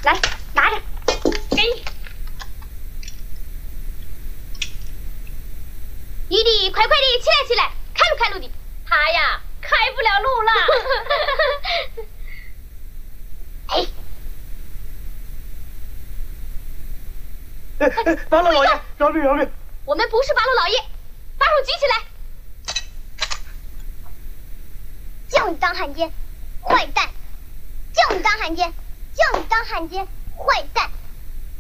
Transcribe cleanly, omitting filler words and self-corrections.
来，拿着，给你。你的快快的起来起来，开路开路的。 他呀，开不了路了。 哎， 八路老爷，饶命饶命！ 我们不是八路老爷，把手举起来。叫你当汉奸，坏蛋！叫你当汉奸，叫你当汉奸，坏蛋！